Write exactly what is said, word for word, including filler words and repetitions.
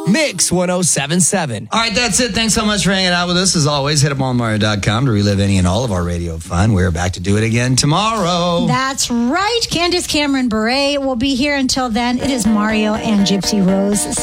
Mix one oh seven point seven. All right, that's it. Thanks so much for hanging out with us. As always, hit up on mario dot com to relive any and all of our radio fun. We're back to do it again tomorrow. That's right. Candace Cameron Bure will be here until then. It is Mario and Gypsy Rose